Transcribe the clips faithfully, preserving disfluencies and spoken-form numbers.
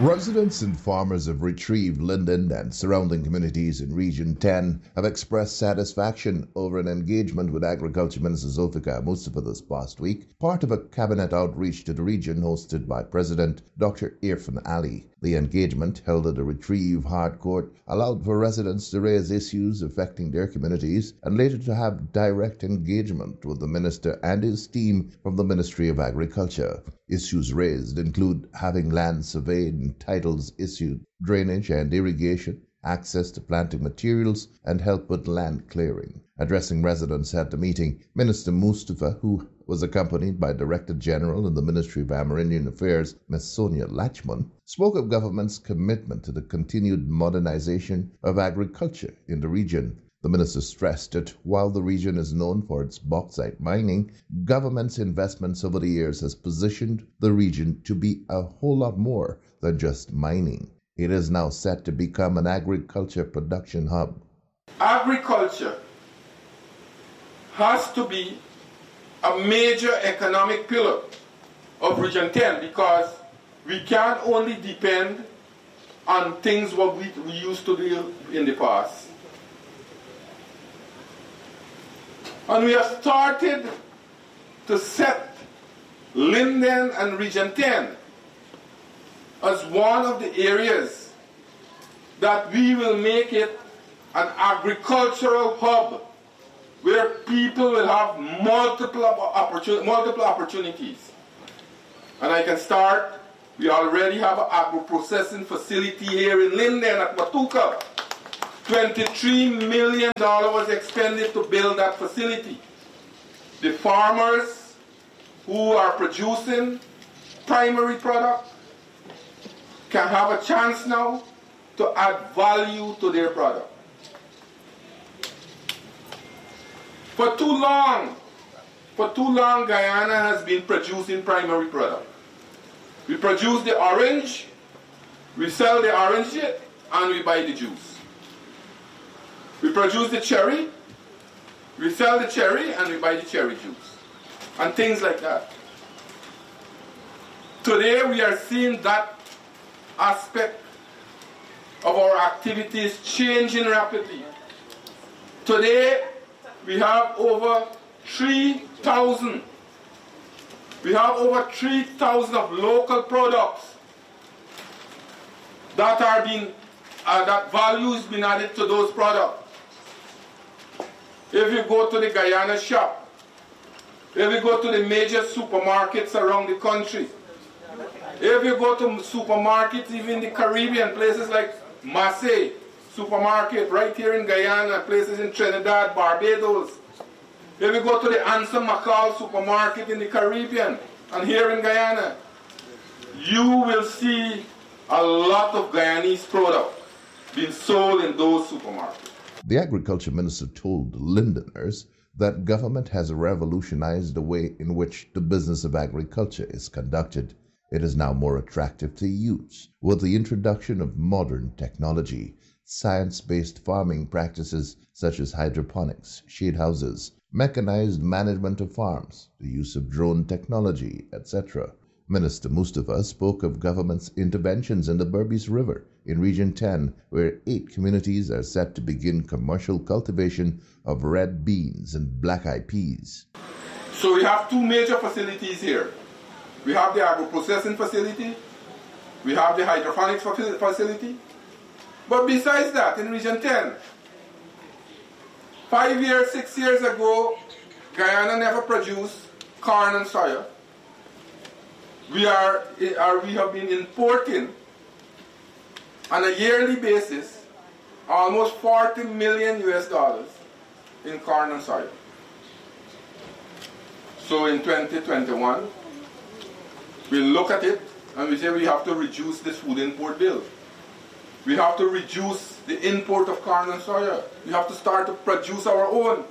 Residents and farmers of Retrieve, Linden and surrounding communities in Region ten have expressed satisfaction over an engagement with Agriculture Minister Zulfikar Mustafa this past week, part of a cabinet outreach to the region hosted by President Doctor Irfan Ali. The engagement, held at the Retrieve Hard Court, allowed for residents to raise issues affecting their communities and later to have direct engagement with the minister and his team from the Ministry of Agriculture. Issues raised include having land surveyed and titles issued, drainage and irrigation, access to planting materials, and help with land clearing. Addressing residents at the meeting, Minister Mustafa, who was accompanied by Director General in the Ministry of Amerindian Affairs, Miz Sonia Lachman, spoke of government's commitment to the continued modernization of agriculture in the region. The minister stressed that while the region is known for its bauxite mining, government's investments over the years has positioned the region to be a whole lot more than just mining. It is now set to become an agriculture production hub. Agriculture has to be a major economic pillar of Region ten because we can't only depend on things what we, we used to do in the past. And we have started to set Linden and Region ten as one of the areas that we will make it an agricultural hub where people will have multiple, opportun- multiple opportunities. And I can start, we already have an agro-processing facility here in Linden at Matuka. twenty-three million dollars was expended to build that facility. The farmers who are producing primary product can have a chance now to add value to their product. For too long, for too long, Guyana has been producing primary product. We produce the orange, we sell the orange, and we buy the juice. We produce the cherry, we sell the cherry, and we buy the cherry juice. And things like that. Today we are seeing that aspect of our activities changing rapidly. Today we have over three thousand. We have over three thousand of local products that are being, uh, that value is being added to those products. If you go to the Guyana shop, if you go to the major supermarkets around the country, if you go to supermarkets, even the Caribbean, places like Marseille supermarket, right here in Guyana, places in Trinidad, Barbados. If you go to the Ansa Macal supermarket in the Caribbean and here in Guyana, you will see a lot of Guyanese product being sold in those supermarkets. The Agriculture Minister told Lindeners that government has revolutionized the way in which the business of agriculture is conducted. It is now more attractive to youths with the introduction of modern technology, science-based farming practices such as hydroponics, shade houses, mechanized management of farms, the use of drone technology, et cetera. Minister Mustafa spoke of government's interventions in the Berbice River in Region ten, where eight communities are set to begin commercial cultivation of red beans and black-eyed peas. So we have two major facilities here. We have the agro-processing facility, we have the hydroponics facility, but besides that, in Region ten, five years, six years ago, Guyana never produced corn and soya. We are, are we have been importing on a yearly basis almost forty million U S dollars in corn and soya. So in twenty twenty-one, we look at it and we say we have to reduce this food import bill. We have to reduce the import of corn and soya. We have to start to produce our own.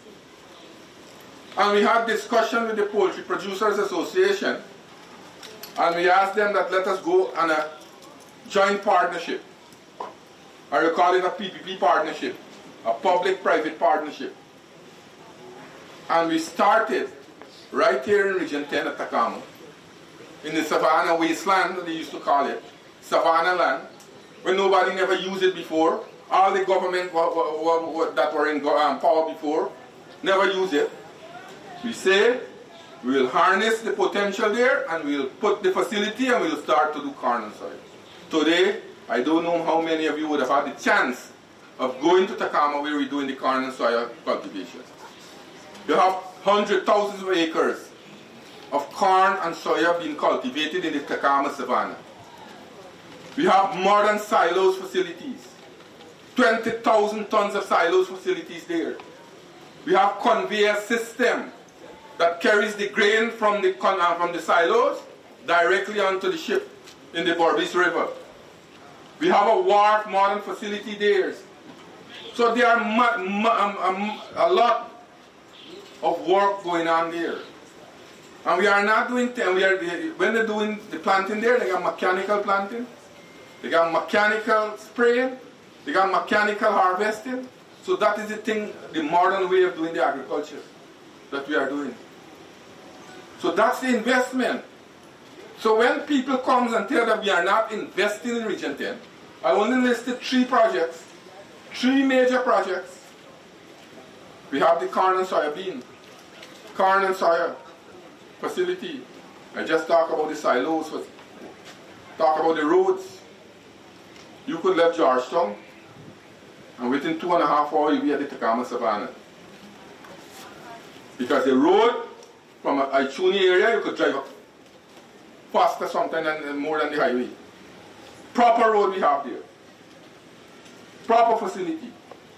And we had discussion with the Poultry Producers Association, and we asked them that let us go on a joint partnership. I will call it a P P P partnership, a public-private partnership. And we started right here in Region ten at Takamo, in the Savannah Wasteland, they used to call it, savanna land, where nobody never used it before. All the government w- w- w- that were in um, power before never used it. We say we will harness the potential there and we'll put the facility and we'll start to do corn and soy. Today, I don't know how many of you would have had the chance of going to Takama where we're doing the corn and soy cultivation. You have hundreds, thousands of acres of corn and soya being cultivated in the Takama savanna. We have modern silos facilities, twenty thousand tons of silos facilities there. We have conveyor system that carries the grain from the, uh, from the silos directly onto the ship in the Berbice River. We have a wharf modern facility there. So there are mu- mu- um, um, a lot of work going on there. And we are not doing, ten, we are, when they're doing the planting there, they got mechanical planting, they got mechanical spraying, they got mechanical harvesting. So that is the thing, the modern way of doing the agriculture that we are doing. So that's the investment. So when people come and tell that we are not investing in Region ten, I only listed three projects, three major projects. We have the corn and soya bean, corn and soya facility. I just talked about the silos, talk about the roads. You could leave Georgetown, and within two and a half hours you'll be at the Takama Savannah. Because the road from Aichuni area, you could drive up faster sometimes than more than the highway. Proper road we have there. Proper facility.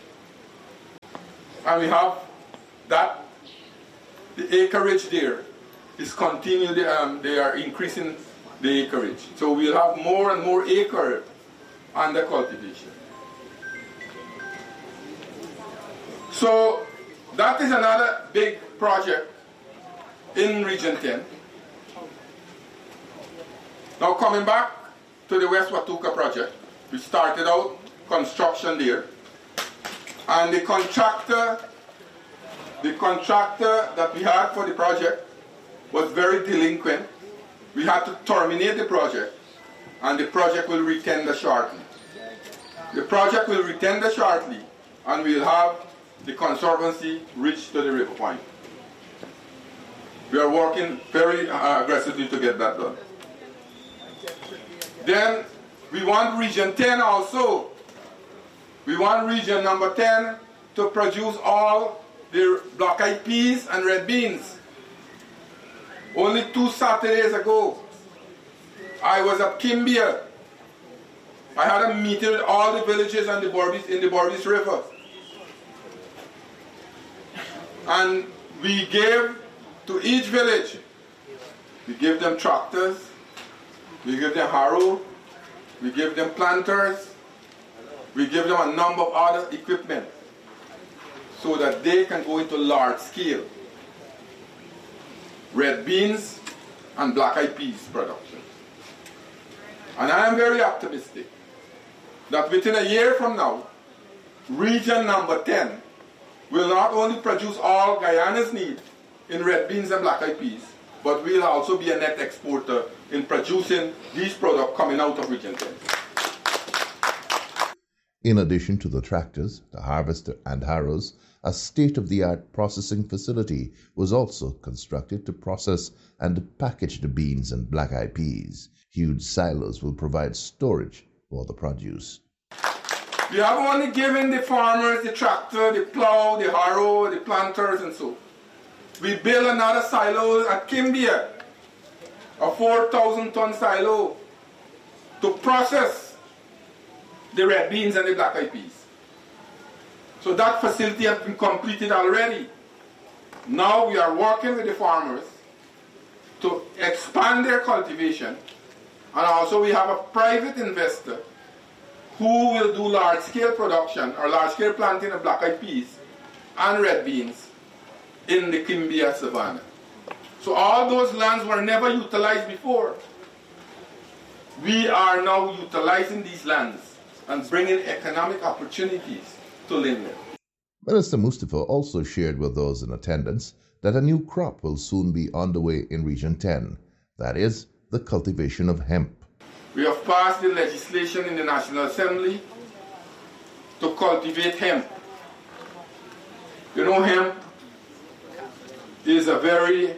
And we have that, the acreage there is continued, um, they are increasing the acreage. So we'll have more and more acre under cultivation. So that is another big project in Region ten. Now coming back to the West Watuka project, we started out construction there, and the contractor, the contractor that we had for the project was very delinquent. We had to terminate the project, and the project will retender shortly. The project will retender shortly, and we'll have the conservancy reach to the river point. We are working very uh, aggressively to get that done. Then we want Region ten also. We want Region number ten to produce all the black-eyed peas and red beans. Only two Saturdays ago, I was at Kimbia. I had a meeting with all the villages on the Berbice, in the Berbice River. And we gave to each village, we give them tractors, we give them harrow, we give them planters, we give them a number of other equipment so that they can go into large scale red beans and black-eyed peas production. And I am very optimistic that within a year from now, Region number ten will not only produce all Guyana's need in red beans and black-eyed peas, but will also be a net exporter in producing these products coming out of Region ten. In addition to the tractors, the harvester and harrows, a state-of-the-art processing facility was also constructed to process and package the beans and black-eyed peas. Huge silos will provide storage for the produce. We have only given the farmers the tractor, the plow, the harrow, the planters, and so. We built another silo at Kimbia, a four thousand ton silo, to process the red beans and the black-eyed peas. So that facility has been completed already. Now we are working with the farmers to expand their cultivation, and also we have a private investor who will do large-scale production or large-scale planting of black-eyed peas and red beans in the Kimbia Savannah. So all those lands were never utilized before. We are now utilizing these lands and bringing economic opportunities to Linden. Minister Mustafa also shared with those in attendance that a new crop will soon be underway in Region ten, that is, the cultivation of hemp. we have passed the legislation in the National Assembly to cultivate hemp. You know, hemp is a very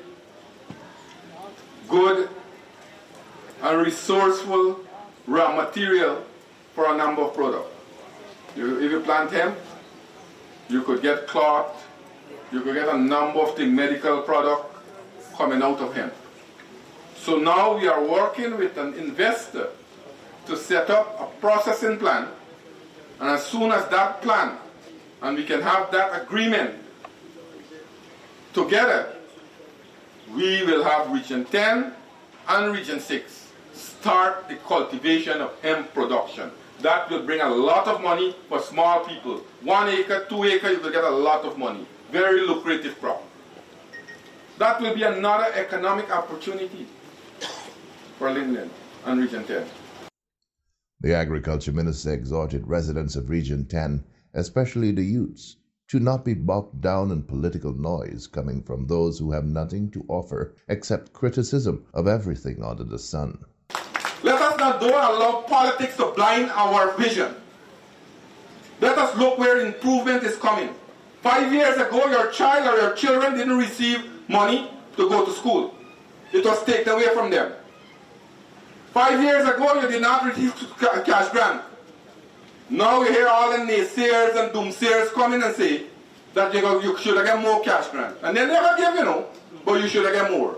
good and resourceful raw material for a number of products. You, if you plant hemp, you could get cloth, you could get a number of things, medical products coming out of hemp. So now we are working with an investor to set up a processing plant, and as soon as that plant, and we can have that agreement together, we will have Region ten and Region six start the cultivation of hemp production. That will bring a lot of money for small people. One acre, two acres, you will get a lot of money. Very lucrative crop. That will be another economic opportunity for Linden and Region ten. The Agriculture Minister exhorted residents of Region ten, especially the youths, to not be bogged down in political noise coming from those who have nothing to offer except criticism of everything under the sun. Let us not don't allow politics to blind our vision. Let us look where improvement is coming. Five years ago, your child or your children didn't receive money to go to school. It was taken away from them. Five years ago, you did not receive cash grant. Now you hear all the naysayers and doomsayers coming and say that you, you should have got more cash grant. And they never give, you know, but you should have got more.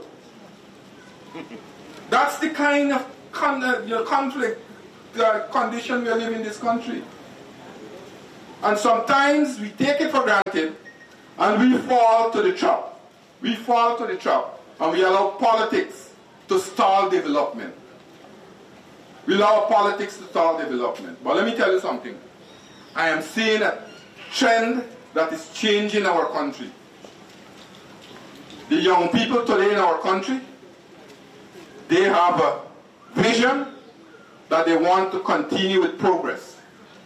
That's the kind of con uh, you know, conflict uh, condition we are living in this country. And sometimes we take it for granted and we fall to the trap. We fall to the trap and we allow politics to stall development. We allow politics to stall development. But let me tell you something. I am seeing a trend that is changing our country. The young people today in our country, they have a vision that they want to continue with progress.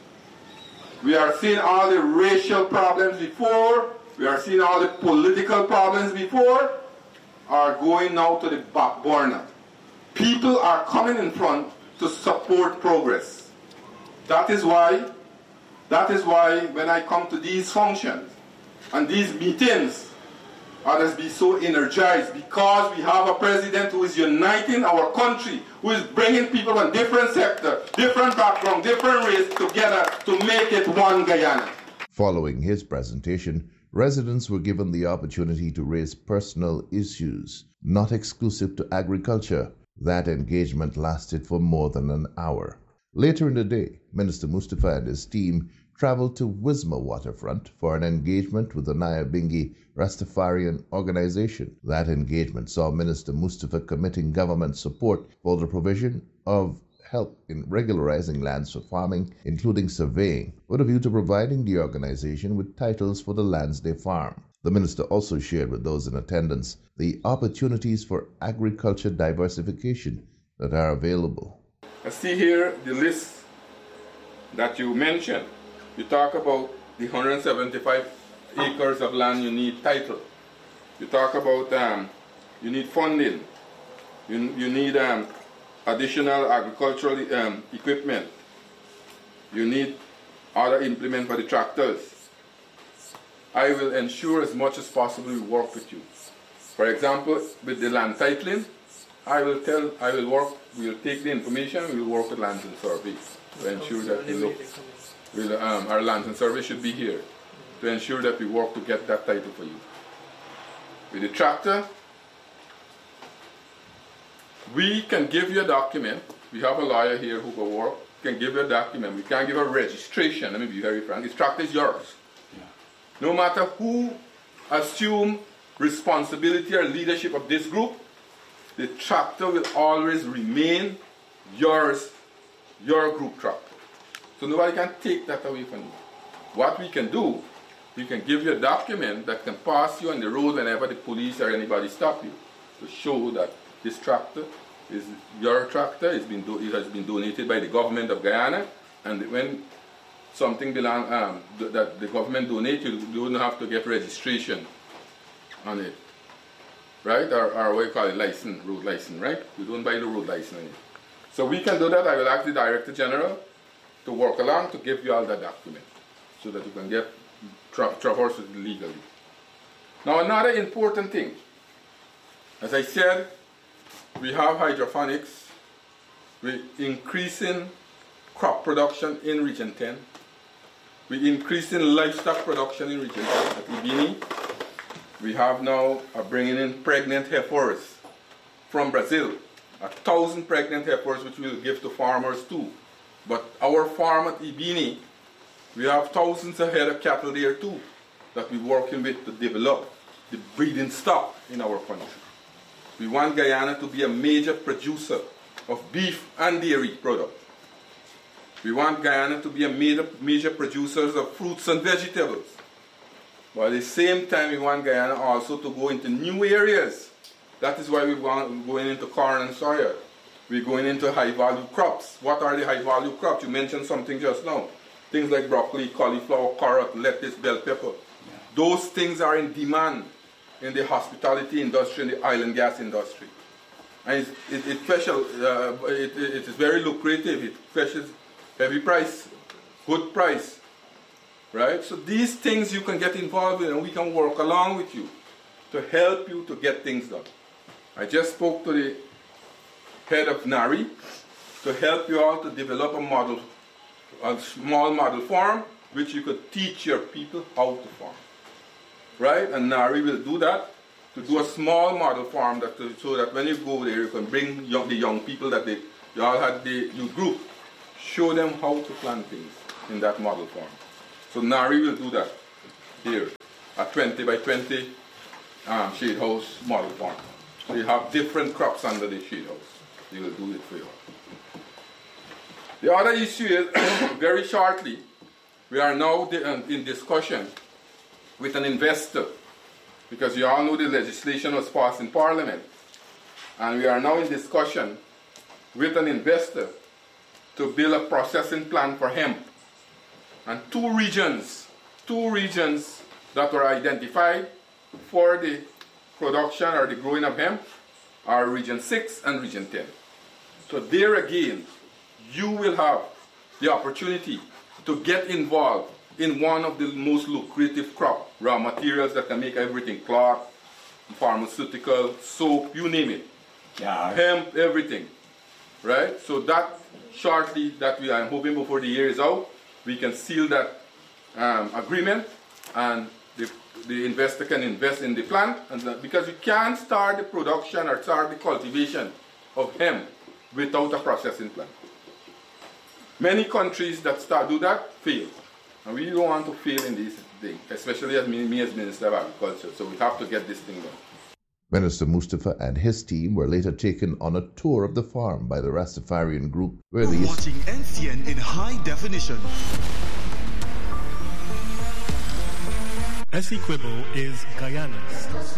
We are seeing all the racial problems before, we are seeing all the political problems before, are going now to the back burner. People are coming in front to support progress. That is why, that is why when I come to these functions and these meetings, others be so energized, because we have a president who is uniting our country, who is bringing people from different sectors, different backgrounds, different races together to make it one Guyana. Following his presentation, residents were given the opportunity to raise personal issues, not exclusive to agriculture. That engagement lasted for more than an hour. Later in the day, Minister Mustapha and his team traveled to Wisma Waterfront for an engagement with the Nyabinghi Rastafarian organization. That engagement saw Minister Mustapha committing government support for the provision of help in regularizing lands for farming, including surveying, with a view to providing the organization with titles for the lands they farm. The minister also shared with those in attendance the opportunities for agriculture diversification that are available. I see here the list that you mentioned. You talk about the one hundred seventy-five acres of land you need title. You talk about um, you need funding. You, you need um, additional agricultural um, equipment. You need other implement for the tractors. I will ensure as much as possible we work with you. For example, with the land titling, I will tell, I will work, we will take the information, we will work with Lands and Survey to ensure that we look, we'll, um, our Lands and Survey should be here to ensure that we work to get that title for you. With the tractor, we can give you a document. We have a lawyer here who will work, can give you a document. We can't give a registration, let me be very frank. This tractor is yours. No matter who assume responsibility or leadership of this group, the tractor will always remain yours, your group tractor. So nobody can take that away from you. What we can do, we can give you a document that can pass you on the road whenever the police or anybody stop you, to show that this tractor is your tractor, it's been do it has been donated by the government of Guyana, and when something belong, um, th that the government donates, you don't have to get registration on it, right? Or, or what you call it, license, road license, right? You don't buy the road license on it. So we can do that. I will ask the Director General to work along to give you all that document so that you can get tra traverse it legally. Now another important thing, as I said, we have hydroponics, we're increasing crop production in Region ten, we're increasing livestock production in Region ten at Ibini. We have now are bringing in pregnant heifers from Brazil, a thousand pregnant heifers which we'll give to farmers too. But our farm at Ibini, we have thousands of head of cattle there too that we're working with to develop the breeding stock in our country. We want Guyana to be a major producer of beef and dairy products. We want Guyana to be a major, major producer of fruits and vegetables. But at the same time, we want Guyana also to go into new areas. That is why we want, we're going into corn and soya. We're going into high-value crops. What are the high-value crops? You mentioned something just now. Things like broccoli, cauliflower, carrot, lettuce, bell pepper. Yeah. Those things are in demand in the hospitality industry and the oil and gas industry. And it's, it, it, special, uh, it, it, it is very lucrative. It fetches heavy price, good price. Right? So these things you can get involved in and we can work along with you to help you to get things done. I just spoke to the head of NARI to help you all to develop a model, a small model farm which you could teach your people how to farm. Right? And NARI will do that, to do a small model farm that to, so that when you go there you can bring young, the young people that they, they all had the youth group, show them how to plant things in that model farm. So NARI will do that here, a twenty by twenty um, shade house model farm. So you have different crops under the shade house. They will do it for you. The other issue is, very shortly, we are now in discussion with an investor, because you all know the legislation was passed in Parliament, and we are now in discussion with an investor to build a processing plant for hemp. And two regions, two regions that were identified for the production or the growing of hemp are Region six and Region ten. So there again, you will have the opportunity to get involved in one of the most lucrative crop, raw materials that can make everything, cloth, pharmaceutical, soap, you name it. Yeah. Hemp, everything. Right? So that shortly, that we are hoping before the year is out, we can seal that um, agreement and the, the investor can invest in the plant, and the, because you can't start the production or start the cultivation of hemp without a processing plant. Many countries that start do that fail, and we don't want to fail in this thing, especially as me, me as Minister of Agriculture, so we have to get this thing done. Minister Mustafa and his team were later taken on a tour of the farm by the Rastafarian group where they... Watching N C N in high definition. Essequibo is Guyana's